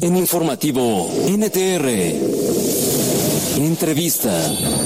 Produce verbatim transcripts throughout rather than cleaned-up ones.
En Informativo N T R. Entrevista.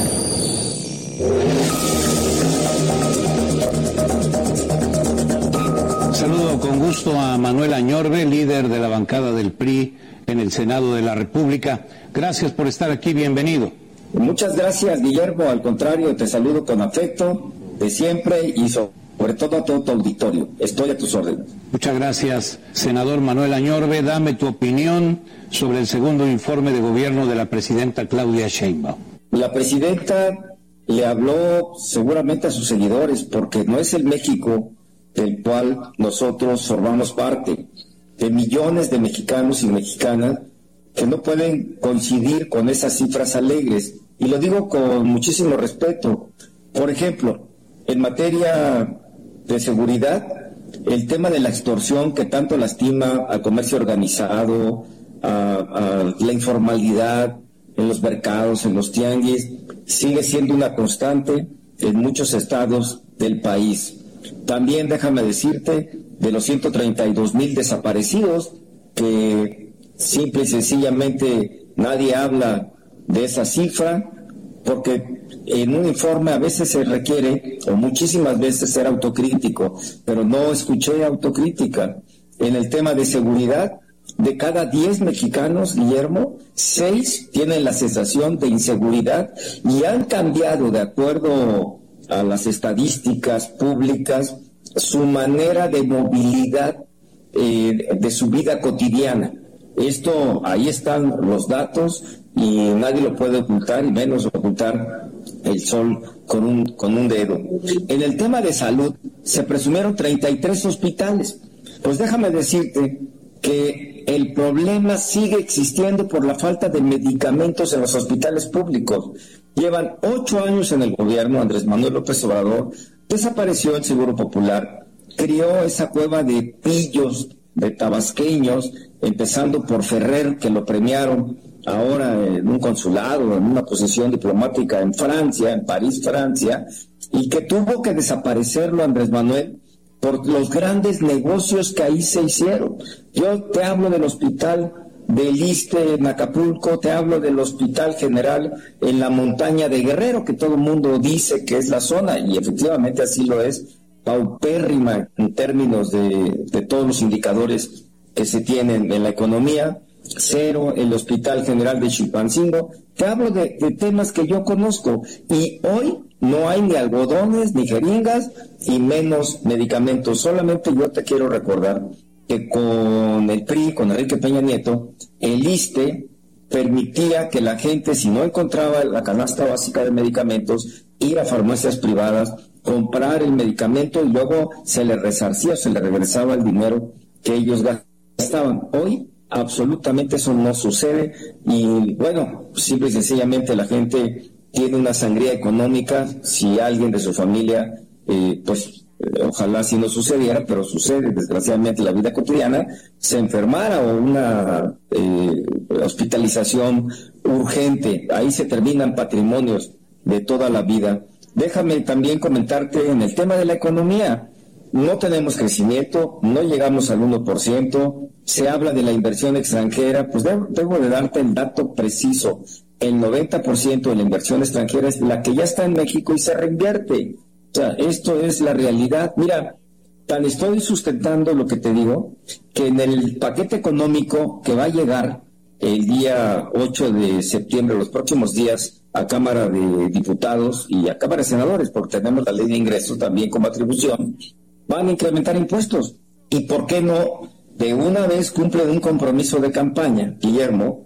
Saludo con gusto a Manuel Añorbe, líder de la bancada del P R I en el Senado de la República. Gracias por estar aquí, bienvenido. Muchas gracias, Guillermo, al contrario, te saludo con afecto de siempre y sobre todo a todo tu auditorio. Estoy a tus órdenes. Muchas gracias, senador Manuel Añorbe. Dame tu opinión sobre el segundo informe de gobierno de la presidenta Claudia Sheinbaum. La presidenta le habló seguramente a sus seguidores, porque no es el México del cual nosotros formamos parte, de millones de mexicanos y mexicanas que no pueden coincidir con esas cifras alegres. Y lo digo con muchísimo respeto. Por ejemplo, en materia de seguridad, el tema de la extorsión que tanto lastima al comercio organizado, a, a la informalidad en los mercados, en los tianguis, sigue siendo una constante en muchos estados del país. También déjame decirte de los ciento treinta y dos mil desaparecidos, que simple y sencillamente nadie habla de esa cifra, porque en un informe a veces se requiere, o muchísimas veces, ser autocrítico, pero no escuché autocrítica. En el tema de seguridad, de cada diez mexicanos, Guillermo, seis tienen la sensación de inseguridad y han cambiado, de acuerdo a las estadísticas públicas, su manera de movilidad eh, de su vida cotidiana. Esto, ahí están los datos y nadie lo puede ocultar, y menos ocultar el sol con un, con un dedo. En el tema de salud, se presumieron treinta y tres hospitales. Pues déjame decirte que el problema sigue existiendo por la falta de medicamentos en los hospitales públicos. Llevan ocho años en el gobierno, Andrés Manuel López Obrador desapareció el Seguro Popular, creó esa cueva de pillos, de tabasqueños, empezando por Ferrer, que lo premiaron ahora en un consulado, en una posición diplomática en Francia, en París, Francia, y que tuvo que desaparecerlo Andrés Manuel por los grandes negocios que ahí se hicieron. Yo te hablo del hospital del Iste en Acapulco, te hablo del Hospital General en la montaña de Guerrero, que todo el mundo dice que es la zona, y efectivamente así lo es, paupérrima en términos de, de todos los indicadores que se tienen en la economía. Cero, el Hospital General de Chilpancingo. Te hablo de, de temas que yo conozco, y hoy no hay ni algodones, ni jeringas, y menos medicamentos. Solamente yo te quiero recordar que con el P R I, con Enrique Peña Nieto, el Iste permitía que la gente, si no encontraba la canasta básica de medicamentos, ir a farmacias privadas, comprar el medicamento y luego se le resarcía, se le regresaba el dinero que ellos gastaban. Hoy absolutamente eso no sucede, y bueno, simple y sencillamente la gente tiene una sangría económica. Si alguien de su familia, eh, pues eh, ojalá si no sucediera, pero sucede desgraciadamente en la vida cotidiana, se enfermara o una eh, hospitalización urgente, ahí se terminan patrimonios de toda la vida. Déjame también comentarte en el tema de la economía. No tenemos crecimiento, no llegamos al uno por ciento, se habla de la inversión extranjera, pues debo, debo de darte el dato preciso. El noventa por ciento de la inversión extranjera es la que ya está en México y se reinvierte. O sea, esto es la realidad. Mira, tan estoy sustentando lo que te digo, que en el paquete económico que va a llegar el día ocho de septiembre, los próximos días, a Cámara de Diputados y a Cámara de Senadores, porque tenemos la ley de ingresos también como atribución, van a incrementar impuestos. ¿Y por qué no de una vez cumplen un compromiso de campaña, Guillermo,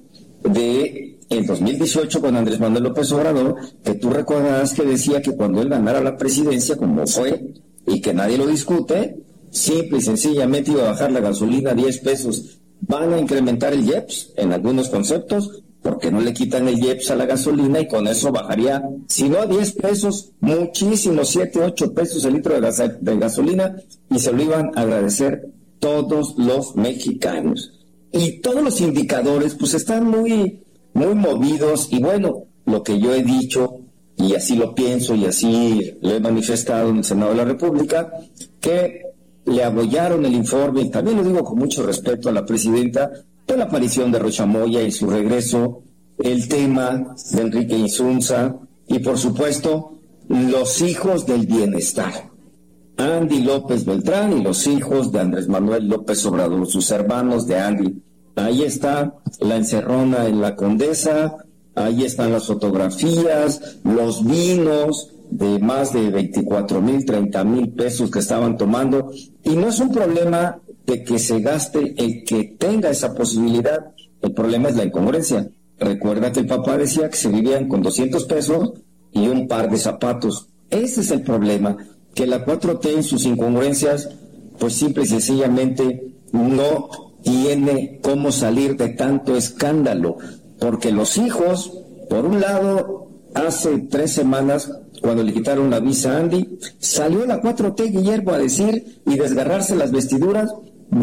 de el dos mil dieciocho con Andrés Manuel López Obrador, que tú recordarás que decía que cuando él ganara la presidencia, como fue, y que nadie lo discute, simple y sencillamente iba a bajar la gasolina a diez pesos. Van a incrementar el I E P S en algunos conceptos, porque no le quitan el I E P S a la gasolina, y con eso bajaría, si no a diez pesos, muchísimo, siete, ocho pesos el litro de, gas de gasolina, y se lo iban a agradecer todos los mexicanos. Y todos los indicadores pues están muy, muy movidos, y bueno, lo que yo he dicho, y así lo pienso y así lo he manifestado en el Senado de la República, que le apoyaron el informe, y también lo digo con mucho respeto a la presidenta, pues, la aparición de Rocha Moya y su regreso, el tema de Enrique Insunza y, por supuesto, los hijos del bienestar. Andy López Beltrán y los hijos de Andrés Manuel López Obrador, sus hermanos de Andy. Ahí está la encerrona en la Condesa, ahí están las fotografías, los vinos de más de veinticuatro mil, treinta mil pesos que estaban tomando. Y no es un problema de que se gaste el que tenga esa posibilidad, el problema es la incongruencia. Recuerda que el papá decía que se vivían con doscientos pesos y un par de zapatos. Ese es el problema, que la cuatro T en sus incongruencias, pues simple y sencillamente no tiene cómo salir de tanto escándalo, porque los hijos, por un lado, hace tres semanas, cuando le quitaron la visa a Andy, salió la cuatro T, Guillermo, a decir y desgarrarse las vestiduras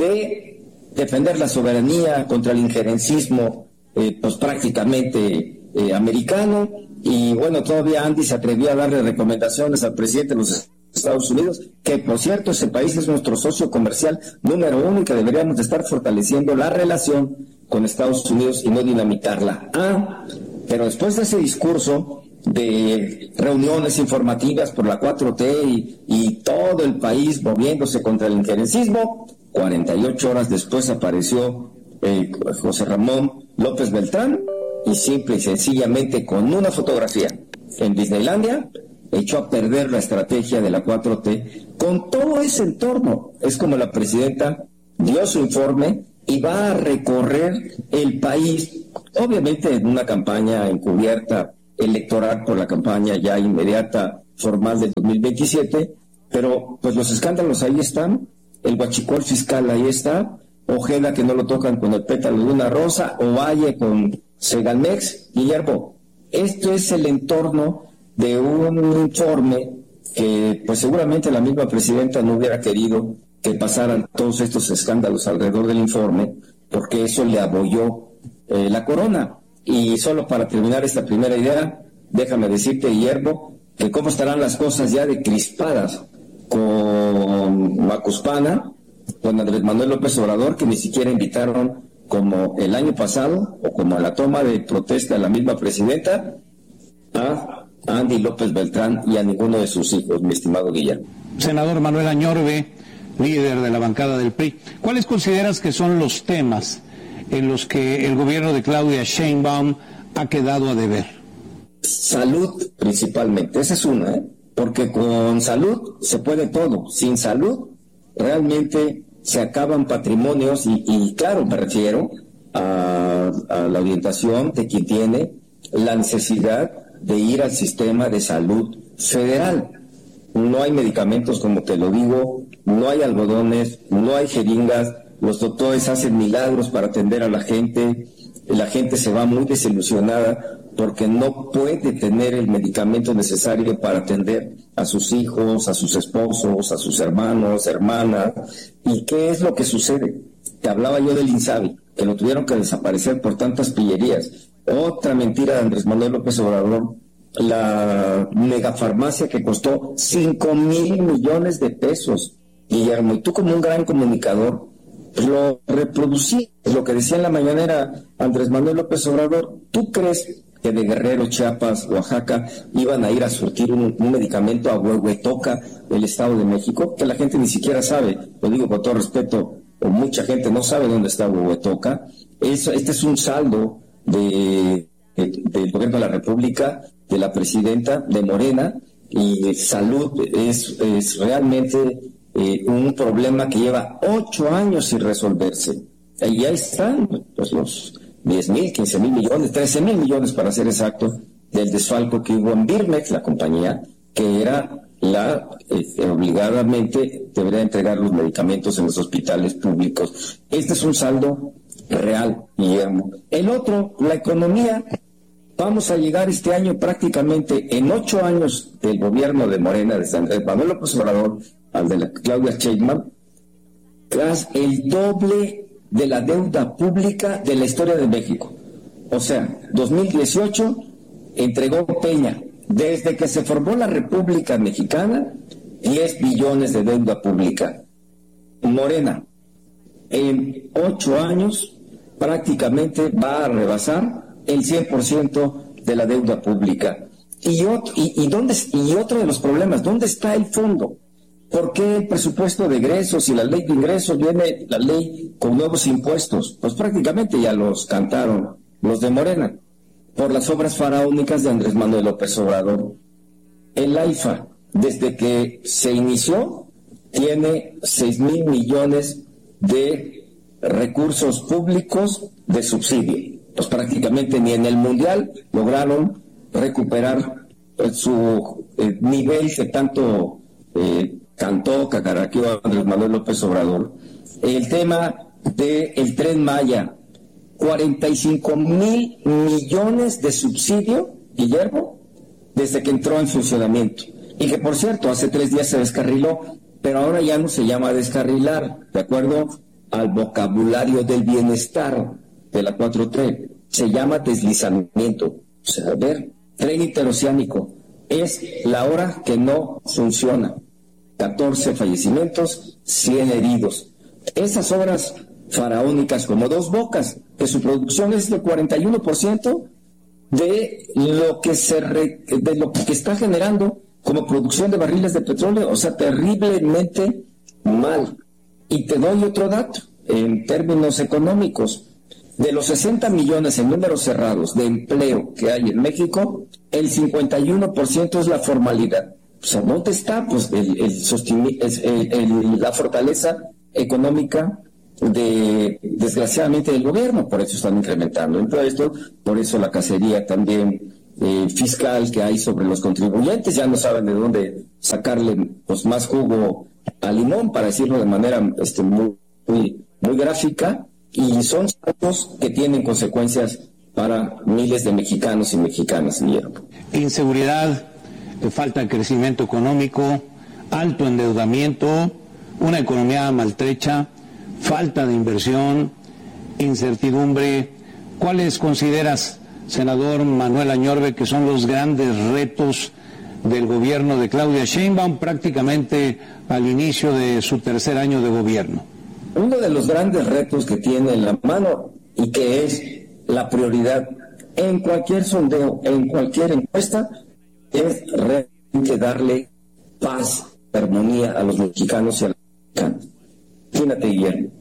de defender la soberanía contra el injerencismo, eh, pues prácticamente eh, americano, y bueno, todavía Andy se atrevió a darle recomendaciones al presidente de los Estados Unidos, que por cierto ese país es nuestro socio comercial número uno y que deberíamos de estar fortaleciendo la relación con Estados Unidos y no dinamitarla. Ah, pero después de ese discurso de reuniones informativas por la cuatro T y, y todo el país moviéndose contra el injerencismo, cuarenta y ocho horas después apareció eh, José Ramón López Beltrán y simple y sencillamente con una fotografía en Disneylandia echó a perder la estrategia de la cuatro T con todo ese entorno. Es como la presidenta dio su informe y va a recorrer el país, obviamente en una campaña encubierta electoral por la campaña ya inmediata formal del dos mil veintisiete, pero pues los escándalos ahí están, el huachicol fiscal ahí está, Ojeda que no lo tocan con el pétalo de una rosa, Ovalle con Segalmex. Guillermo, esto es el entorno de un informe que pues seguramente la misma presidenta no hubiera querido que pasaran todos estos escándalos alrededor del informe, porque eso le abolló eh, la corona. Y solo para terminar esta primera idea, déjame decirte, Guillermo, que cómo estarán las cosas ya de crispadas con Macuspana, con Andrés Manuel López Obrador, que ni siquiera invitaron como el año pasado, o como a la toma de protesta de la misma presidenta, a Andy López Beltrán y a ninguno de sus hijos, mi estimado Guillermo. Senador Manuel Añorbe, líder de la bancada del P R I, ¿cuáles consideras que son los temas en los que el gobierno de Claudia Sheinbaum ha quedado a deber? Salud, principalmente, esa es una, ¿eh? Porque con salud se puede todo, sin salud realmente se acaban patrimonios y, y claro, me refiero a, a la orientación de quien tiene la necesidad de ir al sistema de salud federal. No hay medicamentos, como te lo digo, no hay algodones, no hay jeringas, los doctores hacen milagros para atender a la gente, la gente se va muy desilusionada porque no puede tener el medicamento necesario para atender a sus hijos, a sus esposos, a sus hermanos, hermanas. ¿Y qué es lo que sucede? Te hablaba yo del INSABI, que lo tuvieron que desaparecer por tantas pillerías. Otra mentira de Andrés Manuel López Obrador, la megafarmacia que costó cinco mil millones de pesos, Guillermo, y tú como un gran comunicador lo reproducí, lo que decía en la mañanera Andrés Manuel López Obrador. ¿Tú crees que de Guerrero, Chiapas, Oaxaca iban a ir a surtir un, un medicamento a Huehuetoca, el Estado de México? Que la gente ni siquiera sabe, lo digo con todo respeto, o mucha gente no sabe dónde está Huehuetoca. Eso, este es un saldo de, de, del gobierno de la República, de la presidenta, de Morena, y salud es, es realmente eh, un problema que lleva ocho años sin resolverse. Y ahí están pues, los diez mil, quince mil millones, trece mil millones para ser exacto, del desfalco que hubo en Birmex, la compañía que era la eh, obligadamente debería entregar los medicamentos en los hospitales públicos. Este es un saldo real, Guillermo. El otro, la economía. Vamos a llegar este año prácticamente en ocho años del gobierno de Morena, desde Andrés Manuel López Obrador al de la Claudia Sheinbaum, tras el doble de la deuda pública de la historia de México. O sea, dos mil dieciocho entregó Peña, desde que se formó la República Mexicana, diez billones de deuda pública. Morena, en ocho años, prácticamente va a rebasar el cien por ciento de la deuda pública. Y otro, y, y, dónde, y otro de los problemas, ¿dónde está el fondo? ¿Por qué el presupuesto de egresos y la ley de ingresos viene la ley con nuevos impuestos? Pues prácticamente ya los cantaron los de Morena, por las obras faraónicas de Andrés Manuel López Obrador. El AIFA, desde que se inició, tiene seis mil millones de recursos públicos de subsidio. Pues prácticamente ni en el Mundial lograron recuperar eh, su eh, nivel que tanto eh, cantó, cacaraqueó Andrés Manuel López Obrador. El tema del Tren Maya, cuarenta y cinco mil millones de subsidio, Guillermo, desde que entró en funcionamiento. Y que, por cierto, hace tres días se descarriló, pero ahora ya no se llama descarrilar, de acuerdo al vocabulario del bienestar de la cuatro T, se llama deslizamiento. O sea, a ver, tren interoceánico, es la hora que no funciona. catorce fallecimientos, cien heridos. Esas obras faraónicas como Dos Bocas, que su producción es del cuarenta y uno por ciento de lo que se re, de lo que está generando como producción de barriles de petróleo, o sea, terriblemente mal. Y te doy otro dato, en términos económicos, de los sesenta millones en números cerrados de empleo que hay en México, el cincuenta y uno por ciento es la formalidad. O sea, ¿dónde está pues el, el, el, el, la fortaleza económica de, desgraciadamente, del gobierno? Por eso están incrementando impuestos, por eso la cacería también eh, fiscal que hay sobre los contribuyentes, ya no saben de dónde sacarle pues más jugo al limón, para decirlo de manera este, muy, muy, muy gráfica, y son datos que tienen consecuencias para miles de mexicanos y mexicanas, Guillermo. Inseguridad, falta de crecimiento económico, alto endeudamiento, una economía maltrecha, falta de inversión, incertidumbre. ¿Cuáles consideras, senador Manuel Añorbe, que son los grandes retos del gobierno de Claudia Sheinbaum prácticamente al inicio de su tercer año de gobierno? Uno de los grandes retos que tiene en la mano y que es la prioridad en cualquier sondeo, en cualquier encuesta, es realmente darle paz, armonía a los mexicanos y a los mexicanos. Fíjate, Guillermo,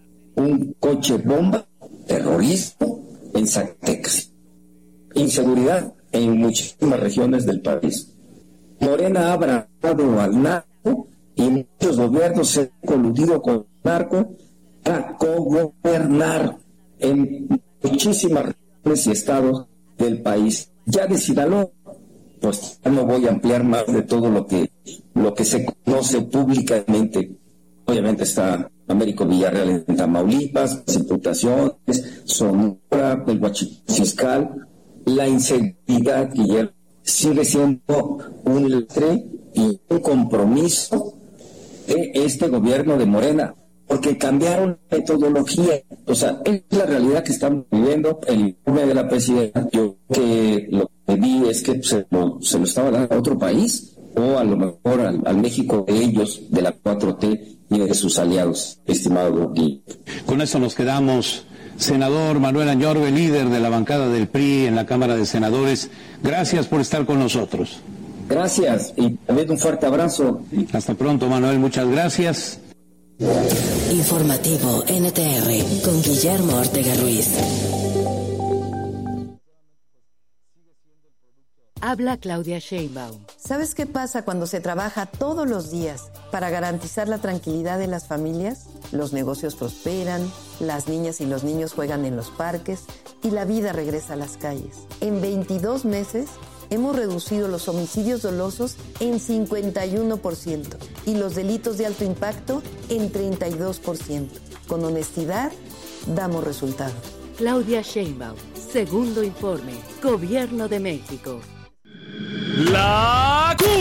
un coche bomba, terrorismo en Zacatecas, inseguridad en muchísimas regiones del país. Morena ha abrazado al narco y muchos gobiernos se han coludido con el narco para cogobernar en muchísimas regiones y estados del país. Ya de Sinaloa, pues ya no voy a ampliar más de todo lo que lo que se conoce públicamente. Obviamente está Américo Villarreal en Tamaulipas, las imputaciones, Sonora, el huachicoleo fiscal, la inseguridad, Guillermo, sigue siendo un lastre y un compromiso de este gobierno de Morena, porque cambiaron la metodología. O sea, es la realidad que estamos viviendo. El informe de la presidenta, yo que lo que vi es que se lo, se lo estaba dando a otro país, o a lo mejor al, al México de ellos, de la cuatro T y de sus aliados, estimado Gui. Con eso nos quedamos. Senador Manuel Añorbe, líder de la bancada del P R I en la Cámara de Senadores, gracias por estar con nosotros. Gracias, y también un fuerte abrazo. Hasta pronto, Manuel, muchas gracias. Informativo N T R con Guillermo Ortega Ruiz. Habla Claudia Sheinbaum. ¿Sabes qué pasa cuando se trabaja todos los días para garantizar la tranquilidad de las familias? Los negocios prosperan, las niñas y los niños juegan en los parques y la vida regresa a las calles. En veintidós meses hemos reducido los homicidios dolosos en cincuenta y uno por ciento y los delitos de alto impacto en treinta y dos por ciento. Con honestidad, damos resultados. Claudia Sheinbaum, segundo informe, Gobierno de México. La